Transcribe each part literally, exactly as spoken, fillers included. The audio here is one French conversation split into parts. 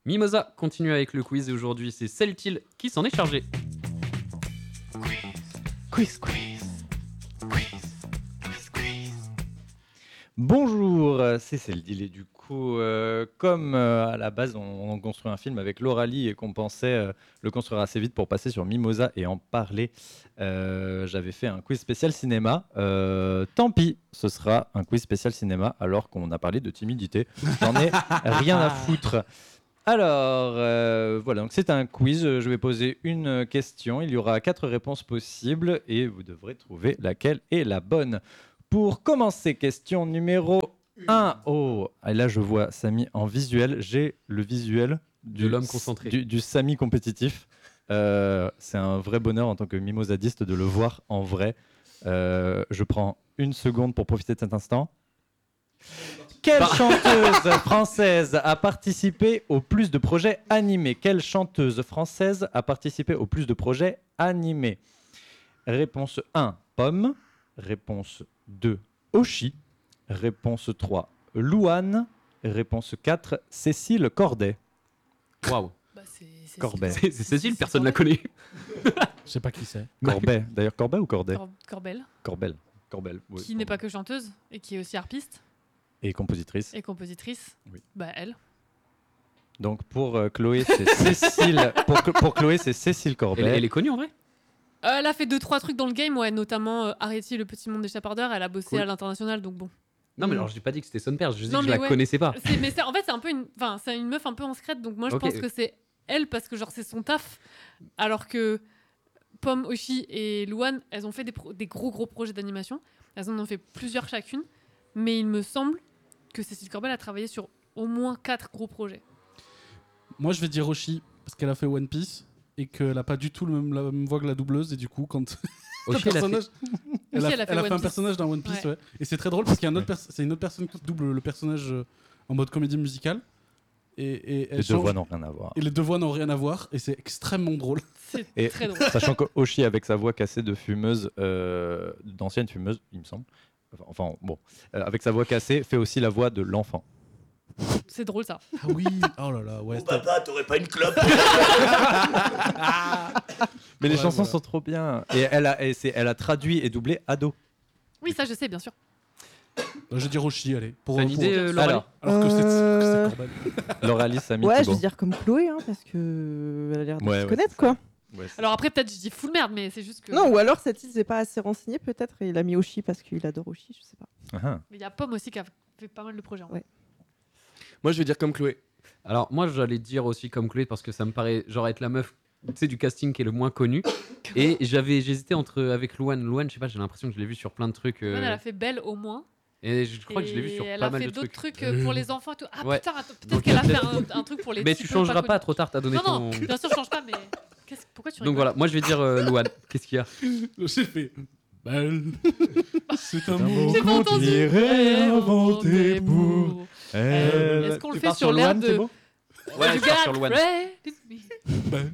Mimosa continue avec le quiz et aujourd'hui c'est Celtil qui s'en est chargé. Quiz, quiz, quiz, quiz, quiz. Bonjour, c'est Celtil et du coup, euh, comme euh, à la base on, on construit un film avec Lauralie et qu'on pensait euh, le construire assez vite pour passer sur Mimosa et en parler, euh, j'avais fait un quiz spécial cinéma. Euh, tant pis, ce sera un quiz spécial cinéma alors qu'on a parlé de timidité. J'en ai rien à foutre. Alors, euh, voilà, donc c'est un quiz. Je vais poser une question. Il y aura quatre réponses possibles et vous devrez trouver laquelle est la bonne. Pour commencer, question numéro un. Oh, et là je vois Samy en visuel. J'ai le visuel de l'homme concentré. Du, du Samy compétitif. Euh, c'est un vrai bonheur en tant que mimosadiste de le voir en vrai. Euh, je prends une seconde pour profiter de cet instant. Quelle chanteuse française a participé au plus de projets animés ? Quelle chanteuse française a participé au plus de projets animés ? Réponse un, Pomme. Réponse deux, Oshi. Réponse trois, Louane. Réponse quatre, Cécile Corday. Waouh. Bah, c'est, c'est Corbet. C'est, c'est Cécile, personne ne la connaît. Je sais pas qui c'est. Corbet. D'ailleurs, Corbet ou Corday ? Cor- Corbel, Corbel. Corbel. Oui, qui n'est pas que chanteuse et qui est aussi harpiste Et compositrice. et compositrice. Oui. Bah elle. Donc pour euh, Chloé, c'est Cécile. Pour, pour Chloé, c'est Cécile Corbet. Elle, elle est connue en vrai ? Euh, elle a fait deux trois trucs dans le game, ouais, notamment euh, Arletty, le petit monde des chapardeurs. Elle a bossé Cool. à l'international, donc bon. Non, mais Mm. alors je n'ai pas dit que c'était son père, je dis Non, que je mais la ouais. connaissais pas. C'est, mais c'est, en fait, c'est un peu une, enfin, c'est une meuf un peu en secrète, donc moi je Ok. pense que c'est elle parce que genre c'est son taf, alors que Pomme, Oshi et Louane, elles ont fait des, pro- des gros gros projets d'animation. Elles en ont fait plusieurs chacune, mais il me semble que Cécile Corbel a travaillé sur au moins quatre gros projets. Moi, je vais dire Oshi parce qu'elle a fait One Piece et qu'elle a pas du tout le même, la même voix que la doubleuse et du coup, quand le Oshi, elle a fait- personnage, elle a, Oshi, elle a fait elle a One fait un Piece. personnage dans One Piece, Ouais. ouais. Et c'est très drôle parce qu'il y a une autre pers- c'est une autre personne qui double le personnage euh, en mode comédie musicale et, et elle Les deux change- voix n'ont rien à voir. et les deux voix n'ont rien à voir et c'est extrêmement drôle. C'est Et- très drôle. Sachant que Oshi, avec sa voix cassée de fumeuse, euh, d'ancienne fumeuse, il me semble, enfin, enfin bon, euh, avec sa voix cassée, fait aussi la voix de l'enfant. C'est drôle ça. Ah oui, oh là là, ouais. Oh c'était- papa, t'aurais pas une clope? Mais les Ouais, chansons voilà. sont trop bien. Et elle a, et c'est, elle a traduit et doublé Ado. Oui, ça je sais, bien sûr. Je vais dire Oshi, allez. Pour, T'as une pour- idée, euh, Laura Alors, Alors que c'est, Euh, que c'est Corbel. Lauralie, Samy, Ouais, je Thibaut. veux dire comme Chloé, hein, parce que elle a l'air de Ouais, se ouais, connaître, c'est quoi. Ouais, c'est- Alors après, peut-être je dis full merde, mais c'est juste que. Non, ou alors cette liste n'est pas assez renseignée, peut-être, et il a mis Oshi parce qu'il adore Oshi, je sais pas. Ah, Mais il y a Pomme aussi qui a fait pas mal de projets. en vrai. Ouais. Moi, je vais dire comme Chloé. Alors moi j'allais dire aussi comme Chloé parce que ça me paraît genre être la meuf tu sais, du casting qui est le moins connu. Et j'avais j'hésitais entre avec Louane. Louane, je sais pas, j'ai l'impression que je l'ai vu sur plein de trucs. euh, Louane, elle a fait Belle au moins. Et je crois que je l'ai vu sur Et elle pas a mal fait de d'autres trucs. trucs euh, pour les enfants et tout. Ah Ouais. putain, attends, peut-être Donc, qu'elle a fait peut-être- un, un truc pour les Mais petits tu peu changeras pas, connus. trop tard, t'as donné Non, ton. non, bien sûr, je change pas, mais. Qu'est-ce- Pourquoi tu Donc rigoles voilà, moi je vais dire euh, Louane. Qu'est-ce qu'il y a J'ai fait. Belle. C'est un mot. J'ai pas entendu. dirait inventé Inventé pour pour- elle. Est-ce qu'on le Tu fait pars sur l'air Louane, de- Thibaut Ouais, You je pars got sur Louane. ready to be- Belle.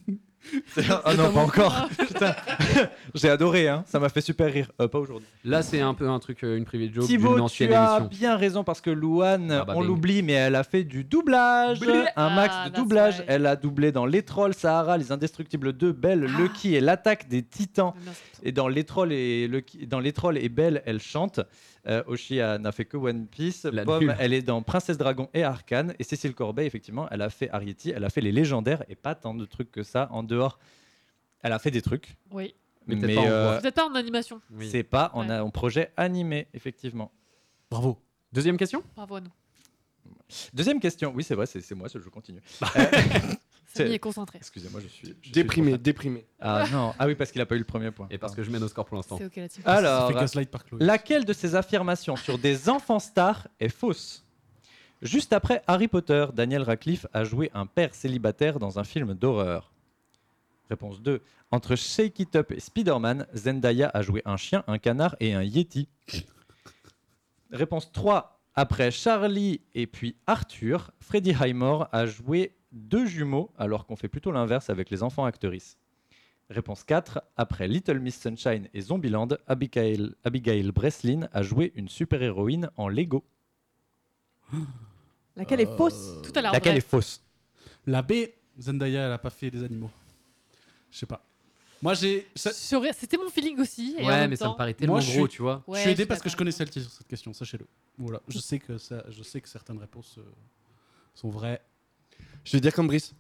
Ah non, pas encore. Putain, j'ai adoré, hein. Ça m'a fait super rire. Euh, pas aujourd'hui. Là c'est un peu un truc, euh, une private joke Thibaut, d'une ancienne tu as émission. bien raison parce que Louane, Ah bah, on bing. l'oublie, mais elle a fait du doublage, Blé. un max Ah, de that's doublage. right. Elle a doublé dans Les Trolls, Sahara, Les Indestructibles deux, Belle, Ah. Lucky et l'Attaque des Titans. Bien, c'est pour ça. Et dans Les Trolls et Lucky- dans Les Trolls et Belle, elle chante. Euh, Oshi a- n'a fait que One Piece. La Pomme, nulle. elle est dans Princesse Dragon et Arcane. Et Cécile Corbet, effectivement, elle a fait Arietti, elle a fait les légendaires et pas tant de trucs que ça en dehors. Elle a fait des trucs, Oui. Mais mais, peut-être pas en euh, Peut-être pas en animation. Oui. c'est pas en, Ouais. en projet animé, effectivement. Bravo. Deuxième question. Bravo à nous. Deuxième question. Oui, c'est vrai, c'est c'est moi, je continue. Samy C'est- est concentré. Excusez-moi, je suis. je suis Déprimé, trop fan. déprimé. Ah non, ah oui, parce qu'il a pas eu le premier point. Et parce que je mène au score pour l'instant. C'est ok la team. Ça Alors, fait gaslight par Chloé. laquelle de ces affirmations sur des enfants stars est fausse ? Juste après Harry Potter, Daniel Radcliffe a joué un père célibataire dans un film d'horreur. Réponse deux. Entre Shake It Up et Spider-Man, Zendaya a joué un chien, un canard et un yeti. Réponse trois. Après Charlie et puis Arthur, Freddie Highmore a joué deux jumeaux, alors qu'on fait plutôt l'inverse avec les enfants actrices. Réponse quatre. Après Little Miss Sunshine et Zombieland, Abigail, Abigail Breslin a joué une super-héroïne en Lego. Laquelle est fausse? Tout à l'heure. Laquelle vrai. est fausse? La B, Zendaya, elle a pas fait des animaux. Je sais pas. Moi, j'ai. ça- J'aurais- C'était mon feeling aussi. Et en Ouais, même mais ça me temps- paraît tellement Moi, je gros, suis- tu vois. Ouais, je suis aidé suis parce que je d'accord. connaissais le titre sur cette question, sachez-le. Voilà. Je sais que, ça, je sais que certaines réponses euh, sont vraies. Je vais dire comme Brice.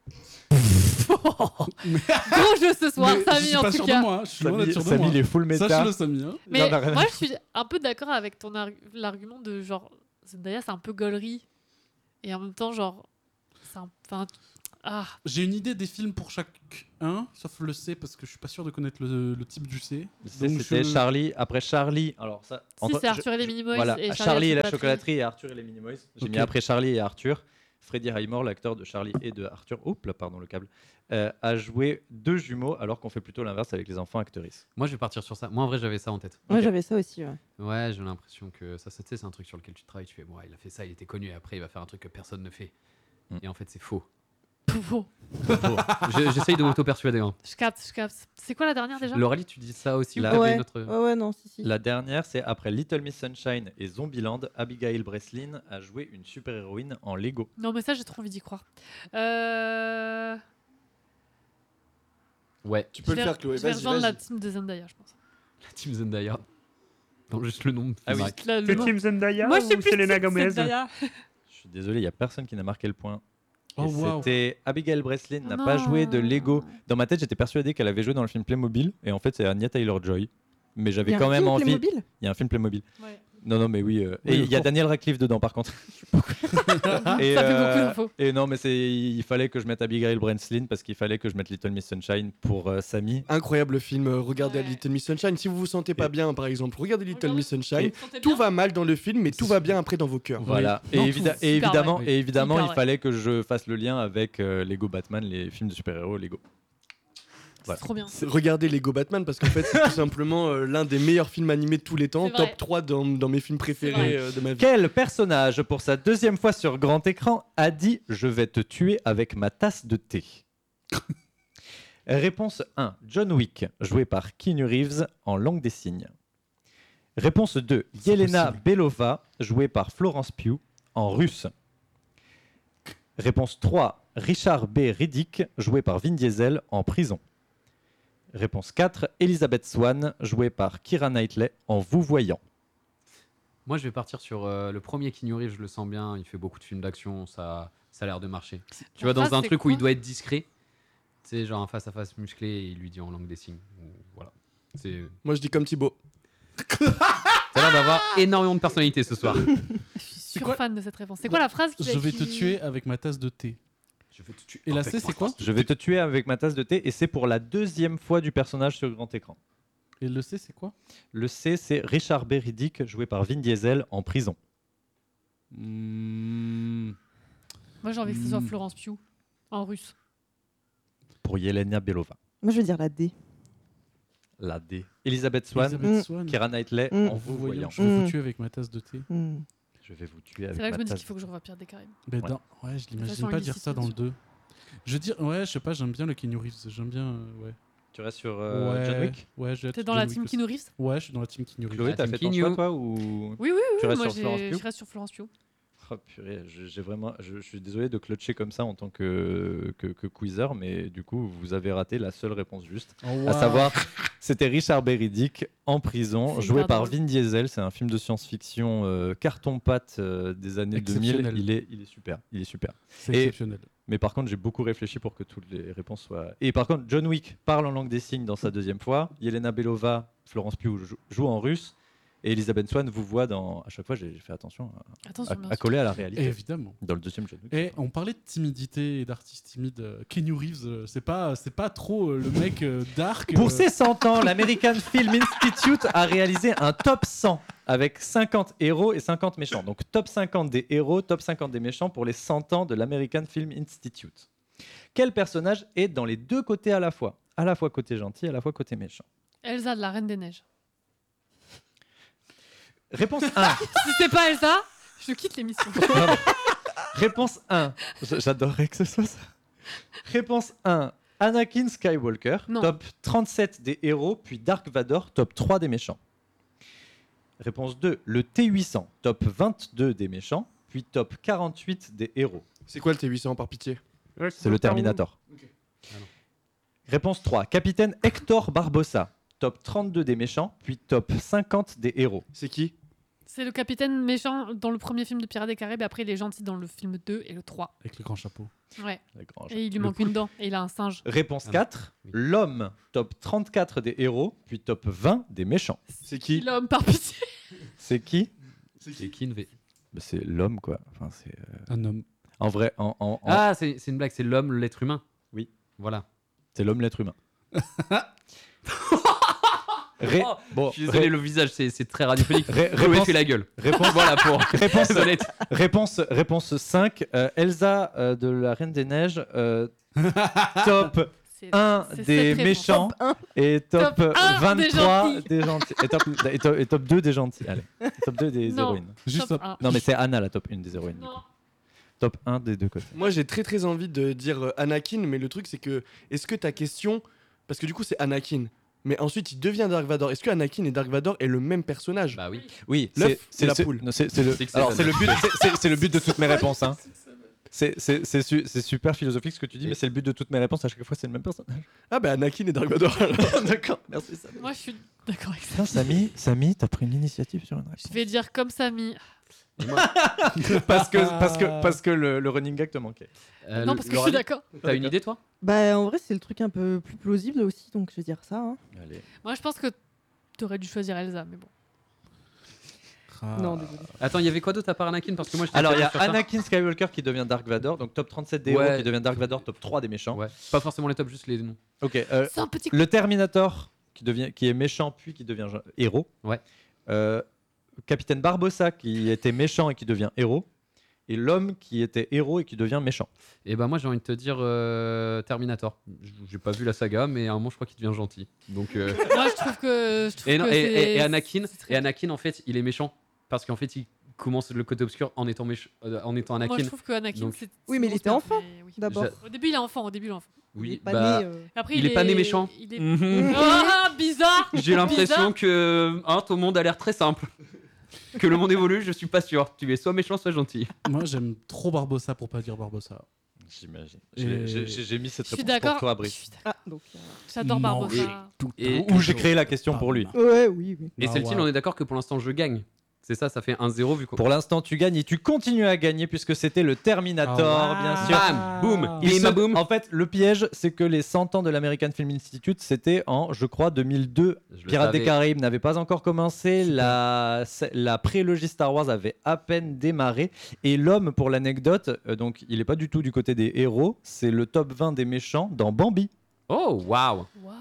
Gros jeu ce soir, Mais je Samy suis en pas tout sûr cas. de moi. hein. Je suis loin d'être Samy, sûr de Samy, moi. il est full méta. Sache-le, Samy. hein. Mais Il en a rien à moi, je foutre. suis un peu d'accord avec ton arg- l'argument de genre Zendaya, c'est un peu gaulerie. Et en même temps, genre. C'est un. Enfin. Ah. J'ai une idée des films pour chacun, sauf le C parce que je suis pas sûr de connaître le, le type du C. C'est- Donc, C'était je- Charlie. Après Charlie, alors ça. Si, entre- c'est je- Arthur et les je- Minimoys. Voilà, et Charlie, et la chocolaterie. chocolaterie et Arthur et les Minimoys. J'ai Ok. mis après Charlie et Arthur. Freddie Highmore, l'acteur de Charlie et de Arthur, oups là, pardon le câble, euh, a joué deux jumeaux alors qu'on fait plutôt l'inverse avec les enfants actrices. Moi, je vais partir sur ça. Moi, en vrai, j'avais ça en tête. Moi, Ok. j'avais ça aussi. Ouais. Ouais, j'ai l'impression que ça, ça, tu sais, c'est un truc sur lequel tu travailles. Tu fais, ouais, il a fait ça, il était connu, et après, il va faire un truc que personne ne fait. Mm. Et en fait, c'est faux. Faux. Faux. Je- J'essaye de m'auto-persuader. Hein. Je capte, je capte. C'est quoi la dernière déjà Laurelie, tu dis ça aussi ou La- t'avais Ouais. une autre- ouais, ouais, non, si, si. La dernière, c'est après Little Miss Sunshine et Zombieland, Abigail Breslin a joué une super-héroïne en Lego. Non, mais ça, j'ai trop envie d'y croire. Euh... Ouais, Tu peux je le vais- faire, Chloé. Je vais Vas-y, rejoindre la vas-y. team de Zendaya, je pense. la team Zendaya. Non, juste le nom. me fait Ah oui. marrer. Là, le Que nom- Team Zendaya Moi, je suis ou plus Selena team Gomez? Zendaya. Je suis désolé, il n'y a personne qui n'a marqué le point. Oh, Et waouh. C'était Abigail Breslin Oh n'a pas joué de non. Lego. Dans ma tête, j'étais persuadé qu'elle avait joué dans le film Playmobil et en fait, c'est Anya Taylor-Joy. Mais Il y j'avais a quand un même film envie. Playmobil Il y a un film Playmobil. Ouais. Non, non, mais oui. euh, Oui, Et il y a bon. Daniel Radcliffe dedans, par contre. et, Ça fait euh, beaucoup d'infos. Et non, mais c'est, il fallait que je mette Abigail Breslin parce qu'il fallait que je mette Little Miss Sunshine pour euh, Samy. Incroyable film. euh, Regardez Ouais. Little Miss Sunshine. Si vous vous sentez pas Et- bien, par exemple, regardez Little Regardez. Miss Sunshine. Vous sentez Tout bien va mal dans le film, mais tout va bien après dans vos cœurs. Voilà. Oui. Et, Non, évida- tout- et super évidemment, vrai. et évidemment Super il vrai. fallait que je fasse le lien avec euh, Lego Batman, les films de super-héros Lego. C'est Voilà. trop bien. C'est- Regardez Lego Batman parce qu'en fait c'est tout simplement euh, l'un des meilleurs films animés de tous les temps, C'est vrai. top trois dans, dans mes films vrai. préférés euh, de ma vie. Quel personnage, pour sa deuxième fois sur grand écran, a dit « Je vais te tuer avec ma tasse de thé » Réponse un. John Wick, joué par Keanu Reeves en langue des signes. Réponse deux. C'est Yelena possible. Belova, jouée par Florence Pugh en russe. Réponse trois. Richard B. Riddick, joué par Vin Diesel en prison. Réponse quatre. Elizabeth Swann, jouée par Keira Knightley en vous voyant. Moi, je vais partir sur euh, le premier Keanu Reeves, je le sens bien. Il fait beaucoup de films d'action, ça, ça a l'air de marcher. Tu vois, dans phrase, un c'est truc où quoi il doit être discret, tu sais, genre un face-à-face musclé, et il lui dit en langue des signes. Ou- Voilà. C'est. Moi je dis comme Thibaut. Ça a l'air d'avoir énormément de personnalité ce soir. Je suis sur quoi fan de cette réponse. C'est quoi la phrase qu'il a Je vais te écrit tuer avec ma tasse de thé. Je vais te tuer. Et la C, c'est quoi Je vais te tuer avec ma tasse de thé et c'est pour la deuxième fois du personnage sur grand écran. Et le C, c'est quoi Le C, c'est Richard B. Riddick, joué par Vin Diesel en prison. Hmm, Moi, j'ai envie que ce soit Hmm. Florence Pugh en russe. Pour Yelena Belova. Moi, je veux dire la D. La D. Elisabeth Swann, Elisabeth Mm. Swann. Keira Knightley Mm. en vous voyant. Je vais Mm. vous tuer avec ma tasse de thé. Hmm. Je vais vous tuer avec C'est là que ma je me dis tasse qu'il faut que je revoie Pierre des Caraïbes. Mais Ouais. dans- ouais, je façon l'imagine pas dire illicite, ça bien dans le sûr. deux. Je veux dire, ouais, je sais pas, j'aime bien le Keanu Reeves. J'aime bien, euh, ouais. Tu restes sur euh, ouais. John Wick Ouais, je vais être T'es dans John la Wick team aussi. Keanu Reeves Ouais, je suis dans la team Keanu Reeves. Chloé, La t'as team fait ton Keanu. choix toi ou Oui, oui, oui. Tu restes moi, sur Florence j'ai- Pugh je reste sur Florence Pugh. Oh, purée, je- j'ai vraiment, je, je suis désolé de clutcher comme ça en tant que, que, que quizzer, mais du coup, vous avez raté la seule réponse juste. Oh, À waouh. savoir, c'était Richard B. Riddick en prison, C'est joué hyper par drôle. Vin Diesel. C'est un film de science-fiction euh, carton-pâte euh, des années deux mille. Exceptionnel. Il est, il est super. Il est super. C'est Et- exceptionnel. Mais par contre, j'ai beaucoup réfléchi pour que toutes les réponses soient. Et par contre, John Wick parle en langue des signes dans sa deuxième fois. Yelena Belova, Florence Pugh jou- joue en russe. Et Elisabeth Swann vous voit dans. À chaque fois, j'ai j'ai fait attention à, Attention, à- bien à sûr. coller à la réalité. Évidemment. Dans le deuxième John Wick. Et on parlait de timidité et d'artistes timides. euh, Keanu Reeves, euh, c'est pas, c'est pas trop euh, le mec euh, dark. Pour euh, ses cent ans, l'American Film Institute a réalisé un top cent avec cinquante héros et cinquante méchants. Donc top cinquante des héros, top cinquante des méchants pour les cent ans de l'American Film Institute. Quel personnage est dans les deux côtés à la fois? À la fois côté gentil, à la fois côté méchant. Elsa de la Reine des Neiges. Réponse un. Si c'est pas Elsa, je quitte l'émission. Non, mais- Réponse un. J- J'adorerais que ce soit ça. Réponse un. Anakin Skywalker, Non. top trente-sept des héros, puis Dark Vador, top trois des méchants. Réponse deux. Le T huit cents, top vingt-deux des méchants, puis top quarante-huit des héros. C'est quoi le T huit cents par pitié? C'est le Terminator. Ah non. Réponse trois. Capitaine Hector Barbossa. Top trente-deux des méchants, puis top cinquante des héros. C'est qui? C'est le capitaine méchant dans le premier film de Pirates des Caraïbes, et après il est gentil dans le film deux et le trois. Avec le grand chapeau. Ouais. Le grand Et il lui Le manque une dent, et il a un singe. Réponse Ah non. quatre. Oui. L'homme. Top trente-quatre des héros, puis top vingt des méchants. C'est qui? L'homme, par pitié. C'est qui? C'est Kinvey. Bah, C'est l'homme, quoi. Enfin, c'est, euh, Un homme. En vrai, en, en- en- Ah, c'est c'est une blague, c'est l'homme, l'être humain. Oui. Voilà. c'est l'homme, l'être humain. Ré- Oh, bon, Je suis désolé, ré- le visage, c'est c'est très radiophonique. ré- Chloé réponse, fait la gueule. réponse, Voilà pour réponse, être honnête. réponse, réponse cinq. euh, Elsa euh, de la Reine des Neiges, euh, top C'est- un c'est des cette réponse. méchants Top un. et top, Top un des vingt-trois gentils. des gentils. Et top, et, top, et top deux des gentils. Allez, top deux des Non. héroïnes. Juste Top un- un. Non, mais c'est Anna la top un des héroïnes. du Non. coup. Top un des deux côtés. Moi, j'ai très très envie de dire euh, Anakin, mais le truc, c'est que est-ce que ta question. Parce que du coup, c'est Anakin. Mais ensuite, il devient Dark Vador. Est-ce que Anakin et Dark Vador est le même personnage? Bah oui. Oui, L'œuf c'est ou la c'est- poule non, c'est- c'est le. Six, Alors seven. c'est le but. c'est- c'est- C'est le but de toutes mes réponses. Hein. C'est c'est- c'est su- c'est super philosophique ce que tu dis, Et- mais c'est le but de toutes mes réponses. À chaque fois, c'est le même personnage. Ah, bah Anakin et Dark Vador. alors. D'accord. Merci Samy. Moi, je suis d'accord avec ça. Tiens, Samy, Samy, t'as pris une initiative sur une Je réponse. vais dire comme Samy. parce que parce que parce que le, le running gag te manquait. Euh, Non, parce que je Laura, suis d'accord. T'as une idée, toi? Bah, en vrai, c'est le truc un peu plus plausible aussi, donc je vais dire ça. hein. Allez. Moi, je pense que t'aurais dû choisir Elsa, mais bon. Ah. Non, désolé. Attends, il y avait quoi d'autre à part Anakin? Parce que moi, j'étais Alors il y a sur ça. Anakin Skywalker qui devient Dark Vador, donc top trente-sept des Ouais. héros qui devient Dark Vador, top trois des méchants. Ouais. Pas forcément les tops, juste les noms. Ok. euh, C'est un petit. le Terminator qui devient qui est méchant puis qui devient genre- héros. Ouais. Euh, Capitaine Barbossa qui était méchant et qui devient héros. Et l'homme qui était héros et qui devient méchant. Et bah moi j'ai envie de te dire euh, Terminator. J- J'ai pas vu la saga, mais à un moment je crois qu'il devient gentil. Donc euh, Moi, je trouve que. Je trouve et, non, que et, et- c'est- et Anakin, c'est très- et Anakin en fait il est méchant parce qu'en fait il commence le côté obscur en étant méch- euh, en étant Moi, je Anakin. trouve que Anakin, Donc- c'est. Oui, c'est mais une il était grosse enfant, merde, mais oui. D'abord. J'a- Au début, il est enfant. Au début, il est enfant. Il Oui, est pas bah né, euh. Après, il est pas né méchant. Il est... Mhm. Ah, bizarre. J'ai l'impression Bizarre. que hein, ton monde a l'air très simple. Que le monde évolue, je suis pas sûr. Tu es soit méchant, soit gentil. Moi, j'aime trop Barbossa pour pas dire Barbossa. J'imagine. Et- J'ai- J'ai j'ai mis cette Je suis réponse pour d'accord. toi, Je Brice. suis d'accord. Ah, donc. euh, J'adore Non, Barbossa. Et- Ou j'ai créé la question pour lui. Ouais, oui, oui. Et Ah, Celtine, ouais. on est d'accord que pour l'instant je gagne. C'est ça, ça fait un zéro vu qu'on. Pour l'instant, tu gagnes et tu continues à gagner puisque c'était le Terminator, Ah, bien ouais. sûr. Bam, boum. Il Et se- ma boum. En fait, le piège, c'est que les cent ans de l'American Film Institute, c'était en, je crois, deux mille deux. Je le Pirates des savais. Caraïbes n'avait pas encore commencé, la, la prélogie Star Wars avait à peine démarré, et l'homme, pour l'anecdote, euh, donc il n'est pas du tout du côté des héros, c'est le top vingt des méchants dans Bambi. Oh waouh. Waouh.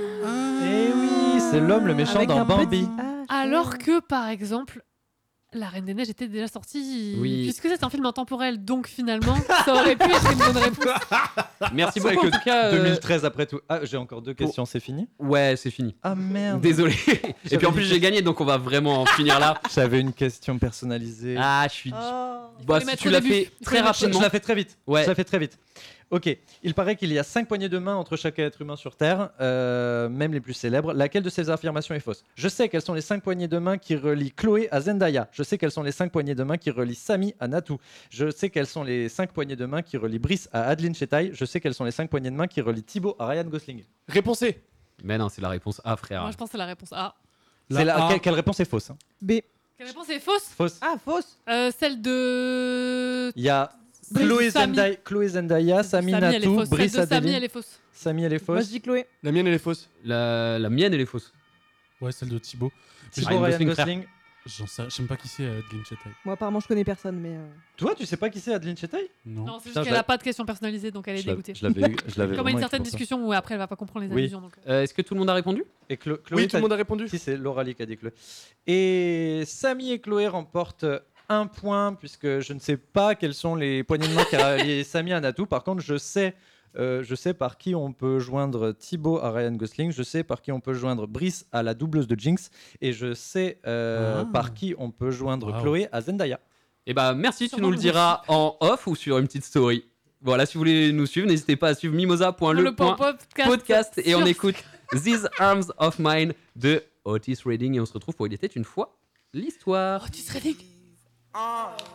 Eh oui, c'est l'homme le méchant Avec dans un Bambi. petit H. Alors que, par exemple, La Reine des Neiges était déjà sortie. Oui. Puisque c'est un film intemporel, donc finalement, ça aurait pu être une bonne réponse. Merci C'est beaucoup. que En tout cas, euh, deux mille treize après tout. Ah, j'ai encore deux questions, c'est fini. ouais, c'est fini. Ah merde. Désolé. Et puis en plus j'ai gagné, donc on va vraiment en finir là. J'avais une question personnalisée. Ah, je suis. Oh. Bah, faut les si mettre tu au l'as début. fait Il faut très les mettre- Je, je rapidement. la fais très vite. Ouais. Je la fais très vite. Ok, il paraît qu'il y a cinq poignées de main entre chaque être humain sur Terre, euh, même les plus célèbres. Laquelle de ces affirmations est fausse? Je sais quelles sont les cinq poignées de main qui relient Chloé à Zendaya. Je sais quelles sont les cinq poignées de main qui relient Samy à Natou. Je sais quelles sont les cinq poignées de main qui relient Brice à Adeline Chetaille. Je sais quelles sont les cinq poignées de main qui relient Thibaut à Ryan Gosling. Réponse C. Mais non, c'est la réponse A, frère. Moi, je pense que c'est la réponse A. La C'est la- A. quelle, quelle réponse est fausse hein B. Quelle réponse est fausse? Fausse. Ah, fausse. Euh, Celle de. Il y a Brice, Chloé Samy. Zendaya, Chloé Zendaya, Samy Samy, elle est Natou, fausse. Brice Celle de Samy, Adeline. elle est fausse. Samy, elle est Moi, je fausse. dis Chloé. La mienne, elle est fausse. La, la mienne, elle est fausse. Ouais, celle de Thibaut. Thibaut, Ryan Ryan Gosling, frère. Gosling. J'en sais, je sais même pas qui c'est, euh, Adeline Chetaille. Moi, apparemment, je connais personne, mais. euh, Toi, tu sais pas qui c'est Adeline Chetaille? Non. Non, c'est Putain, juste je qu'elle l'a- a pas de questions personnalisées, donc elle est Je l'avais- dégoûtée. je l'avais eu- je l'avais Comme à vraiment une écrit certaine pour ça. discussion où après elle va pas comprendre les Oui. allusions. Donc... Euh, Est-ce que tout le monde a répondu? Et Chlo- Chloé, Oui, tout t'as- le monde a répondu. Si, c'est Laura Lee qui a dit Chloé. Et Samy et Chloé remportent un point, puisque je ne sais pas quelles sont les poignées de main qui relient Samy à Natou. Par contre, je sais, euh, je sais par qui on peut joindre Thibaut à Ryan Gosling. Je sais par qui on peut joindre Brice à la doubleuse de Jinx. Et je sais euh, Ah. par qui on peut joindre Wow. Chloé à Zendaya. Eh bah merci, tu Sûrement nous le le diras en off ou sur une petite story. Voilà, si vous voulez nous suivre, n'hésitez pas à suivre mimosa point le point podcast, podcast et on sur- écoute These Arms of Mine de Otis Redding et on se retrouve pour Il était une fois l'histoire. Oh, tu serais dégueu.